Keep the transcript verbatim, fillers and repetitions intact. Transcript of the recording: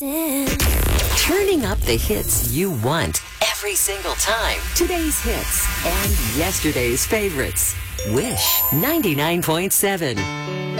dancing. Turning up the hits you want every single time. Today's hits and yesterday's favorites. Wish ninety-nine point seven.